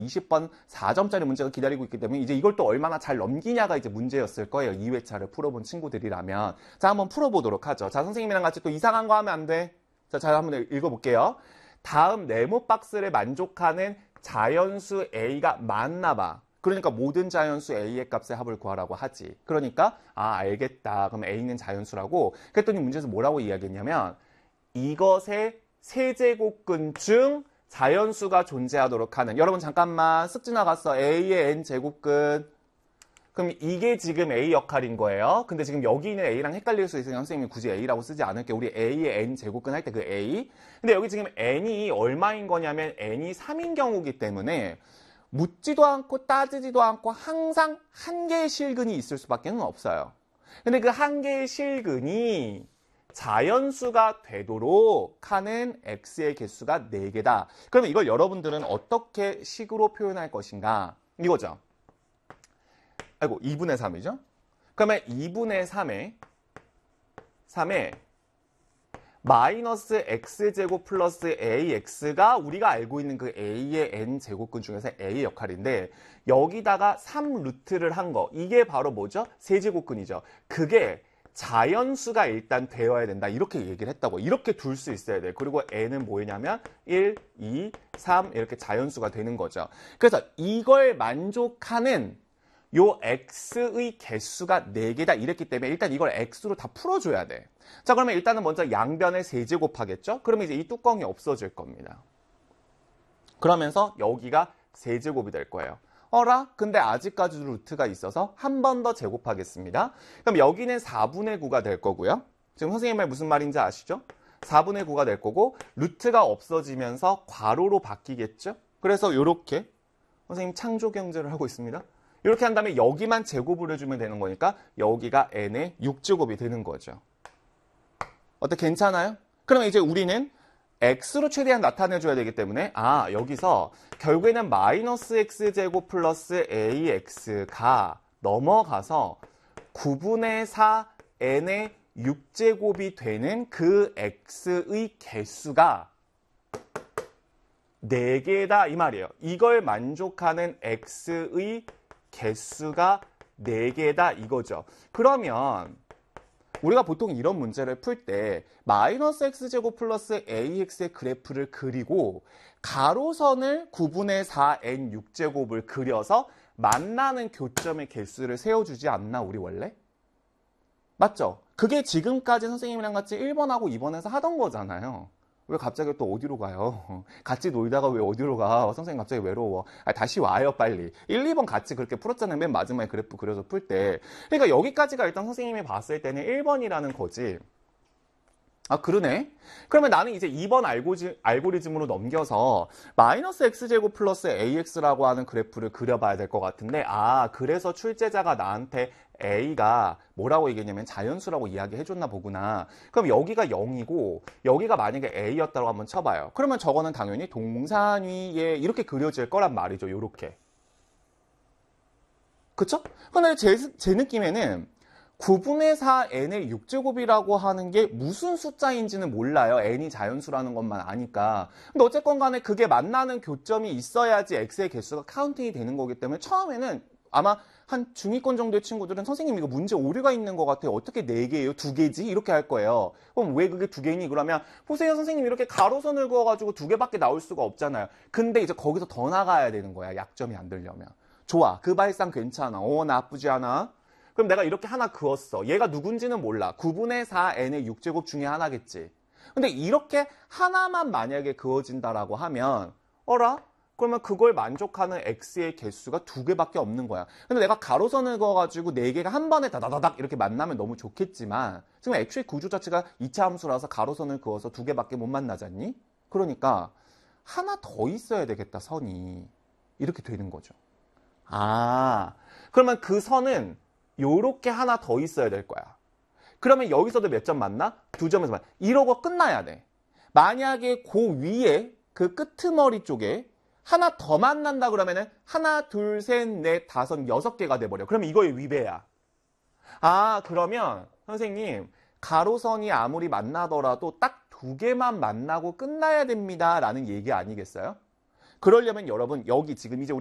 20번 4점짜리 문제가 기다리고 있기 때문에 이제 이걸 또 얼마나 잘 넘기냐가 이제 문제였을 거예요. 2회차를 풀어본 친구들이라면. 자, 한번 풀어보도록 하죠. 자, 선생님이랑 같이 또 이상한 거 하면 안 돼. 자, 잘 한번 읽어볼게요. 다음 네모 박스를 만족하는 자연수 A가 맞나 봐. 그러니까 모든 자연수 A의 값의 합을 구하라고 하지. 그러니까 알겠다. 그럼 A는 자연수라고. 그랬더니 문제에서 뭐라고 이야기했냐면 이것의 세제곱근 중 자연수가 존재하도록 하는, 여러분 잠깐만 쓱 지나갔어. A의 n제곱근. 그럼 이게 지금 A 역할인 거예요. 근데 지금 여기 있는 A랑 헷갈릴 수 있으니까 선생님이 굳이 A라고 쓰지 않을게요. 우리 A의 n제곱근 할 때 그 A. 근데 여기 지금 n이 얼마인 거냐면 n이 3인 경우기 때문에 묻지도 않고 따지지도 않고 항상 한 개의 실근이 있을 수밖에 없어요. 근데 그 한 개의 실근이 자연수가 되도록 하는 x의 개수가 4개다. 그러면 이걸 여러분들은 어떻게 식으로 표현할 것인가? 이거죠. 2분의 3이죠? 그러면 2분의 3에 마이너스 x제곱 플러스 ax가 우리가 알고 있는 그 a의 n제곱근 중에서 a의 역할인데 여기다가 3루트를 한 거. 이게 바로 뭐죠? 세제곱근이죠. 그게 자연수가 일단 되어야 된다. 이렇게 얘기를 했다고. 이렇게 둘 수 있어야 돼. 그리고 n은 뭐냐면 1, 2, 3 이렇게 자연수가 되는 거죠. 그래서 이걸 만족하는 요 x의 개수가 4개다 이랬기 때문에 일단 이걸 x로 다 풀어줘야 돼. 자, 그러면 일단은 먼저 양변에 세제곱하겠죠? 그러면 이제 이 뚜껑이 없어질 겁니다. 그러면서 여기가 세제곱이 될 거예요. 어라? 근데 아직까지도 루트가 있어서 한 번 더 제곱하겠습니다. 그럼 여기는 4분의 9가 될 거고요. 지금 선생님 말 무슨 말인지 아시죠? 4분의 9가 될 거고 루트가 없어지면서 괄호로 바뀌겠죠? 그래서 이렇게 선생님 창조 경제를 하고 있습니다. 이렇게 한 다음에 여기만 제곱을 해주면 되는 거니까 여기가 n의 6제곱이 되는 거죠. 어때? 괜찮아요? 그러면 이제 우리는 x로 최대한 나타내줘야 되기 때문에 여기서 결국에는 마이너스 x제곱 플러스 ax가 넘어가서 9분의 4 n의 6제곱이 되는 그 x의 개수가 4개다 이 말이에요. 이걸 만족하는 x의 개수가 4개다 이거죠. 그러면 우리가 보통 이런 문제를 풀 때 마이너스 x제곱 플러스 ax의 그래프를 그리고 가로선을 9분의 4n 6제곱을 그려서 만나는 교점의 개수를 세워주지 않나 우리 원래? 맞죠? 그게 지금까지 선생님이랑 같이 1번하고 2번에서 하던 거잖아요. 왜 갑자기 또 어디로 가요? 같이 놀다가 왜 어디로 가? 선생님 갑자기 외로워. 다시 와요 빨리. 1, 2번 같이 그렇게 풀었잖아요. 맨 마지막에 그래프 그려서 풀 때. 그러니까 여기까지가 일단 선생님이 봤을 때는 1번이라는 거지. 그러네? 그러면 나는 이제 2번 알고리즘으로 넘겨서 마이너스 x제곱 플러스 ax라고 하는 그래프를 그려봐야 될 것 같은데 그래서 출제자가 나한테 a가 뭐라고 얘기했냐면 자연수라고 이야기해줬나 보구나. 그럼 여기가 0이고 여기가 만약에 a였다고 한번 쳐봐요. 그러면 저거는 당연히 동산 위에 이렇게 그려질 거란 말이죠. 요렇게. 그쵸? 근데 제 느낌에는 9분의 4 n의 6제곱이라고 하는 게 무슨 숫자인지는 몰라요. n이 자연수라는 것만 아니까. 근데 어쨌건 간에 그게 만나는 교점이 있어야지 x의 개수가 카운팅이 되는 거기 때문에 처음에는 아마 한 중위권 정도의 친구들은 선생님 이거 문제 오류가 있는 것 같아요. 어떻게 4개예요? 2개지? 이렇게 할 거예요. 그럼 왜 그게 2개니? 그러면 보세요 선생님 이렇게 가로선을 그어가지고 2개밖에 나올 수가 없잖아요. 근데 이제 거기서 더 나가야 되는 거야. 약점이 안 들려면. 좋아. 그 발상 괜찮아. 나쁘지 않아. 그럼 내가 이렇게 하나 그었어. 얘가 누군지는 몰라. 9분의 4 n의 6제곱 중에 하나겠지. 근데 이렇게 하나만 만약에 그어진다라고 하면 그러면 그걸 만족하는 x의 개수가 2개밖에 없는 거야. 근데 내가 가로선을 그어가지고 4개가 한 번에 다다다닥 이렇게 만나면 너무 좋겠지만 지금 애초에 구조 자체가 2차 함수라서 가로선을 그어서 2개밖에 못 만나잖니? 그러니까 하나 더 있어야 되겠다, 선이. 이렇게 되는 거죠. 그러면 그 선은 요렇게 하나 더 있어야 될 거야. 그러면 여기서도 몇 점 맞나? 2점에서 맞나? 이러고 끝나야 돼. 만약에 그 위에 그 끄트머리 쪽에 하나 더 만난다 그러면은 하나, 둘, 셋, 넷, 다섯, 6개가 돼버려. 그러면 이거의 위배야. 그러면 선생님 가로선이 아무리 만나더라도 딱 2개만 만나고 끝나야 됩니다. 라는 얘기 아니겠어요? 그러려면 여러분 여기 지금 이제